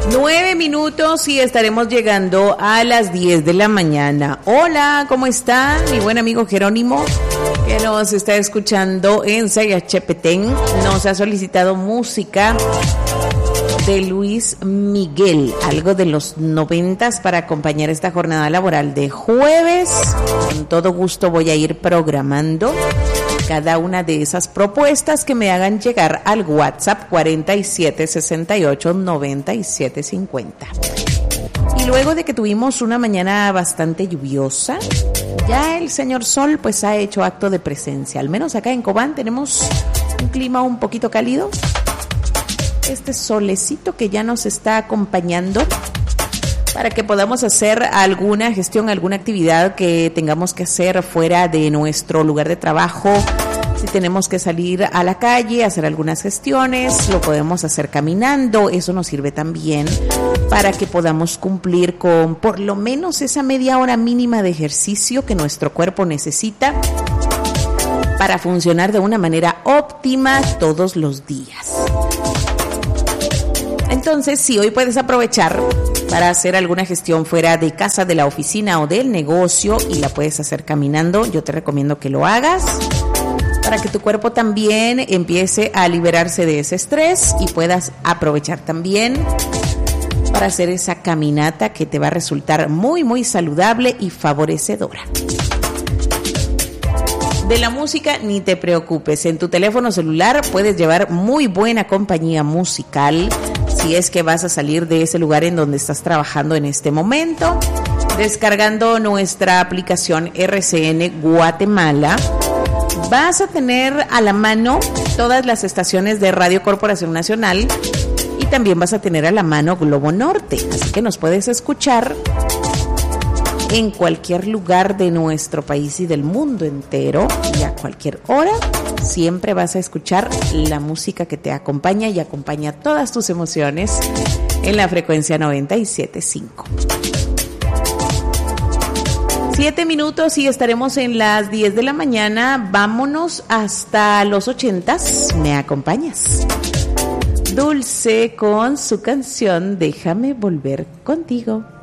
9 minutos y estaremos llegando a las 10 de la mañana. Hola, ¿cómo está mi buen amigo Jerónimo, que nos está escuchando en Sayachepetén? Nos ha solicitado música de Luis Miguel, algo de los 90s para acompañar esta jornada laboral de jueves. Con todo gusto voy a ir programando cada una de esas propuestas que me hagan llegar al WhatsApp 4768-9750. Y luego de que tuvimos una mañana bastante lluviosa, ya el señor Sol pues ha hecho acto de presencia. Al menos acá en Cobán tenemos un clima un poquito cálido. Este solecito que ya nos está acompañando para que podamos hacer alguna gestión, alguna actividad que tengamos que hacer fuera de nuestro lugar de trabajo. Si tenemos que salir a la calle, hacer algunas gestiones, lo podemos hacer caminando. Eso nos sirve también para que podamos cumplir con por lo menos esa media hora mínima de ejercicio que nuestro cuerpo necesita para funcionar de una manera óptima todos los días. Entonces, si hoy puedes aprovechar para hacer alguna gestión fuera de casa, de la oficina o del negocio y la puedes hacer caminando, yo te recomiendo que lo hagas para que tu cuerpo también empiece a liberarse de ese estrés y puedas aprovechar también para hacer esa caminata que te va a resultar muy, muy saludable y favorecedora. De la música ni te preocupes, en tu teléfono celular puedes llevar muy buena compañía musical si es que vas a salir de ese lugar en donde estás trabajando en este momento, descargando nuestra aplicación RCN Guatemala. Vas a tener a la mano todas las estaciones de Radio Corporación Nacional y también vas a tener a la mano Globo Norte, así que nos puedes escuchar en cualquier lugar de nuestro país y del mundo entero y a cualquier hora. Siempre vas a escuchar la música que te acompaña y acompaña todas tus emociones en la frecuencia 97.5. 7 minutos y estaremos en las 10 de la mañana. Vámonos hasta los 80s. ¿Me acompañas? Dulce con su canción Déjame volver contigo.